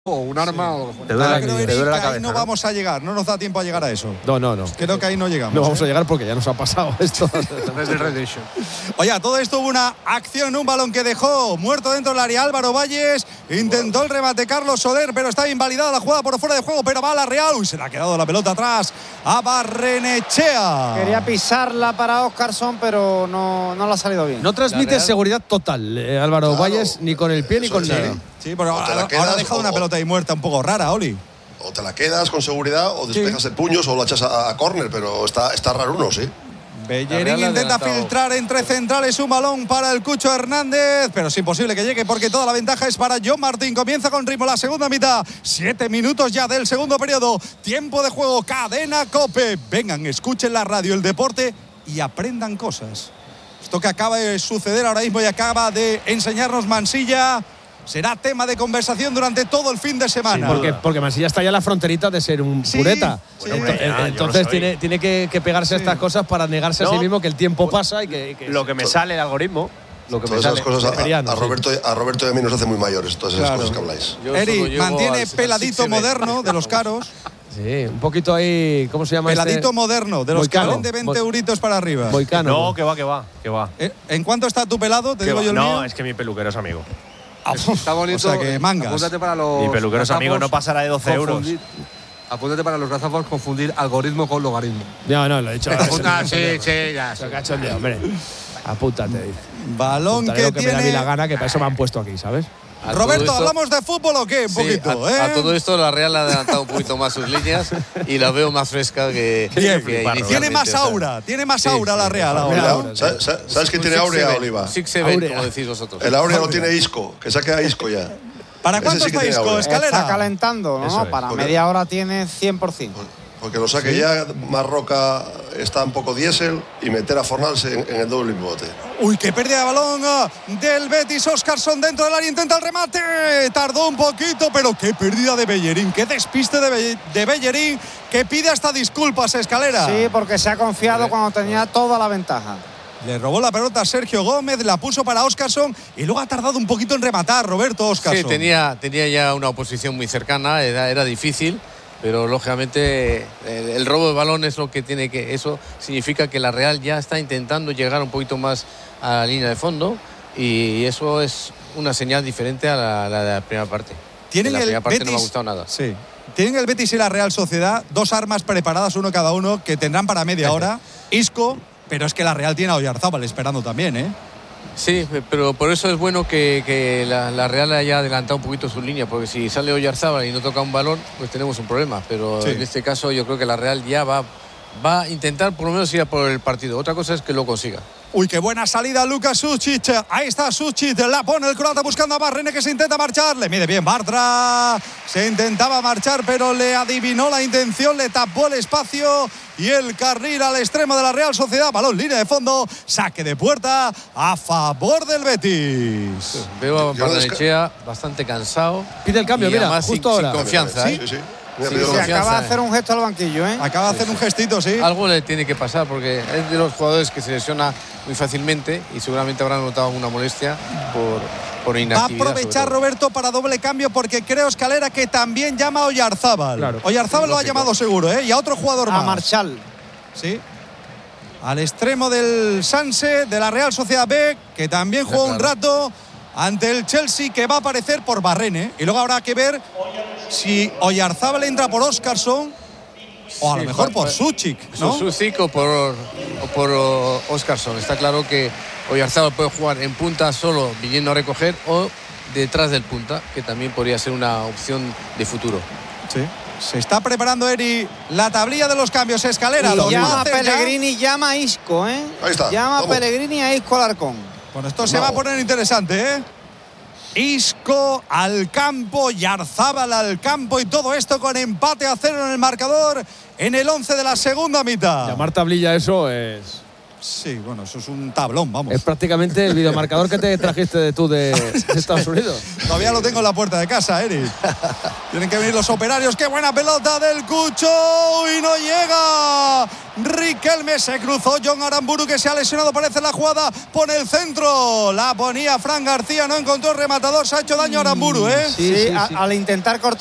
o un arma o te duele la cabeza. No vamos a llegar, no nos da tiempo a llegar a eso. No. Creo que ahí no llegamos. No vamos a llegar porque ya nos ha pasado esto. desde el Redemption. Oye, todo esto hubo una acción en un balón que dejó muerto dentro del área Álvaro Valles. Intentó el remate Carlos Soler, pero está invalidada la jugada por fuera de juego, pero va a la Real. Uy, se le ha quedado la pelota atrás a Barrenechea. Quería pisarla para Óscarson, pero no le ha salido bien. No transmite seguridad total, Álvaro Valles, ni con el pie ni con nada. Sí, pero ahora ha dejado una pelota ahí muerta un poco rara, Oli. O te la quedas con seguridad o despejas el puño o la echas a córner, pero está raro uno, sí. Bellerín intenta filtrar entre centrales un balón para el Cucho Hernández, pero es imposible que llegue porque toda la ventaja es para John Martín. Comienza con ritmo la segunda mitad, 7 minutos ya del segundo periodo, tiempo de juego, Cadena COPE. Vengan, escuchen la radio, el deporte y aprendan cosas. Esto que acaba de suceder ahora mismo y acaba de enseñarnos Mansilla será tema de conversación durante todo el fin de semana. Sí, porque Mansilla está ya en la fronterita de ser un pureta. Sí. Entonces tiene que pegarse a estas cosas para negarse a sí mismo que el tiempo pasa y que lo que me sale el algoritmo. Todas esas cosas a Roberto y a mí nos hace muy mayores, todas esas cosas que habláis. Eri mantiene peladito moderno de los caros. Sí, un poquito ahí, ¿cómo se llama? Peladito moderno, de los Boicano. que valen de 20 euritos para arriba. Boicano. No, que va. ¿En cuánto está tu pelado? Te digo yo el mío. No, es que mi peluquero es amigo. Está bonito. O sea que mangas. Apúntate para los Mi peluquero es amigo, no pasará de 12 euros. Apúntate para los gazapos confundir algoritmo con logaritmo. No, lo he dicho. Sí, ya. Se cachondeo, hombre. Apúntate, dice. Balón que me tiene. da a mí la gana, que para eso me han puesto aquí, ¿sabes? Roberto, ¿hablamos de fútbol o qué? Un poquito, ¿eh? A todo esto la Real ha adelantado un poquito más sus líneas y la veo más fresca que inicialmente. Tiene más aura, la Real ahora. ¿Sabes quién tiene Aurea, Oliva? Six Seven, como decís vosotros. El Aurea lo tiene Isco, que saque a Isco ya. ¿Para cuánto está Isco, Escalera? Está calentando, ¿no? Para media hora tiene 100%. Porque lo saque ya, Marroca está un poco diésel y meter a Fornals en el doble pivote. Uy, qué pérdida de balón del Betis. Óscarson dentro del área, intenta el remate. Tardó un poquito, pero qué pérdida de Bellerín. Qué despiste de Bellerín, que pide hasta disculpas, Escalera. Sí, porque se ha confiado cuando tenía toda la ventaja. Le robó la pelota a Sergio Gómez, la puso para Óscarson y luego ha tardado un poquito en rematar, Roberto Óscarson. Sí, tenía ya una oposición muy cercana, era difícil. Pero lógicamente el robo de balón es lo que tiene que. Eso significa que la Real ya está intentando llegar un poquito más a la línea de fondo y eso es una señal diferente a la de la primera parte. La primera parte Betis, no me ha gustado nada. Sí. Tienen el Betis y la Real Sociedad dos armas preparadas, uno cada uno, que tendrán para media hora. Isco, pero es que la Real tiene a Oyarzábal esperando también, ¿eh? Sí, pero por eso es bueno que la Real haya adelantado un poquito su línea, porque si sale Oyarzábal y no toca un balón, pues tenemos un problema. Pero en este caso yo creo que la Real ya va a intentar por lo menos ir a por el partido. Otra cosa es que lo consiga. Uy, qué buena salida Luka Sucic. Ahí está Sucic, la pone el croata buscando a Barrene, que se intenta marchar. Le mide bien Bartra. Se intentaba marchar, pero le adivinó la intención, le tapó el espacio y el carril al extremo de la Real Sociedad. Balón, línea de fondo, saque de puerta a favor del Betis. Veo a Barrenechea bastante cansado. Pide el cambio, mira, justo ahora. Sin confianza, Sí. Se acaba de hacer un gesto al banquillo, ¿eh? Acaba de hacer un gestito, sí. Algo le tiene que pasar porque es de los jugadores que se lesiona muy fácilmente y seguramente habrá notado una molestia por inactividad. Va a aprovechar Roberto para doble cambio porque creo, Escalera, que también llama a Oyarzábal. Claro. Oyarzábal lo ha llamado seguro, ¿eh? Y a otro jugador más. A Marchal. Sí. Al extremo del Sanse, de la Real Sociedad B, que también jugó un rato ante el Chelsea, que va a aparecer por Barrene. Y luego habrá que ver si Oyarzábal entra por Óscarson o a lo mejor por Sucic, ¿no? Sucic o por Óscarson. Está claro que Oyarzábal puede jugar en punta solo viniendo a recoger o detrás del punta, que también podría ser una opción de futuro. Sí. Se está preparando Eri la tablilla de los cambios, Escalera. Y llama a Pellegrini, llama a Isco, ¿eh? Ahí está. Llama a Pellegrini a Isco Alarcón. Bueno, esto se va a poner interesante, ¿eh? Isco al campo, Oyarzábal al campo y todo esto con empate a 0 en el marcador en el 11 de la segunda mitad. Llamar tablilla eso es Sí, bueno, eso es un tablón, vamos. Es prácticamente el videomarcador que te trajiste tú de Estados Unidos. Todavía lo tengo en la puerta de casa, Eri. Tienen que venir los operarios. ¡Qué buena pelota del Cucho! ¡Y no llega! Riquelme, se cruzó Jon Aramburu, que se ha lesionado, parece la jugada. Pone el centro. La ponía Fran García, no encontró el rematador. Se ha hecho daño Aramburu, ¿eh? Sí, al intentar cortar